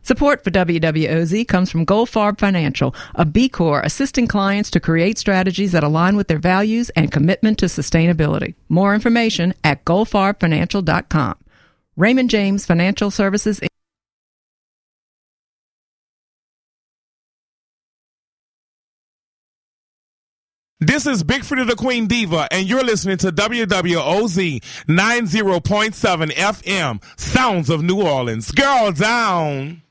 Support for WWOZ comes from Goldfarb Financial, a B Corp assisting clients to create strategies that align with their values and commitment to sustainability. More information at goldfarbfinancial.com. Raymond James Financial Services. This is Big Freedia the Queen Diva, and you're listening to WWOZ 90.7 FM, Sounds of New Orleans. Girl down.